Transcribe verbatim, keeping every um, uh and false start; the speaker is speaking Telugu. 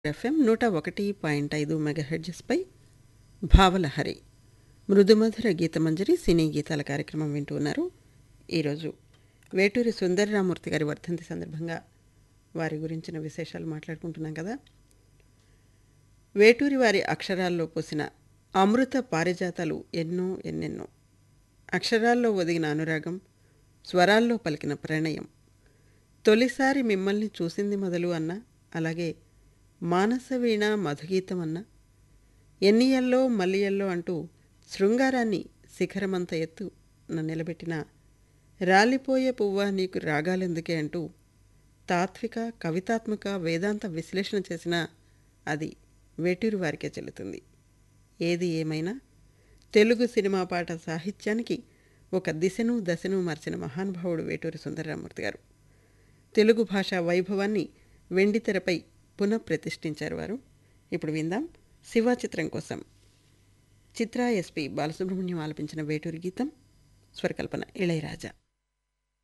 ఎఫ్ఎం నూట ఒకటి పాయింట్ ఐదు మెగాహెర్ట్జ్పై భావలహరి మృదుమధుర గీతమంజరి సినీ గీతాల కార్యక్రమం వింటూ ఉన్నారు. ఈరోజు వేటూరి సుందరరామూర్తి గారి వర్ధంతి సందర్భంగా వారి గురించిన విశేషాలు మాట్లాడుకుంటున్నాం కదా. వేటూరి వారి అక్షరాల్లో పోసిన అమృత పారిజాతాలు ఎన్నో ఎన్నెన్నో. అక్షరాల్లో ఒదిగిన అనురాగం, స్వరాల్లో పలికిన ప్రణయం, తొలిసారి మిమ్మల్ని చూసింది మొదలు అన్న, అలాగే మానసవీణ మధుగీతం అన్న, ఎన్నియల్లో మల్లియల్లో అంటూ శృంగారాన్ని శిఖరమంత ఎత్తు నన్ను నిలబెట్టిన రాలిపోయే పువ్వా నీకు రాగాలెందుకే అంటూ తాత్విక కవితాత్మక వేదాంత విశ్లేషణ చేసిన అది వేటూరి వారికే చెల్లుతుంది. ఏది ఏమైనా తెలుగు సినిమా పాట సాహిత్యానికి ఒక దిశను దశను మార్చిన మహానుభావుడు వేటూరి సుందరరామూర్తి గారు. తెలుగు భాషా వైభవాన్ని వెండితెరపై పునఃప్రతిష్ఠించారు వారు. ఇప్పుడు విందాం శివ చిత్రం కోసం చిత్రా ఎస్పి బాలసుబ్రహ్మణ్యం ఆలపించిన వేటూరి గీతం, స్వరకల్పన ఇళయరాజా.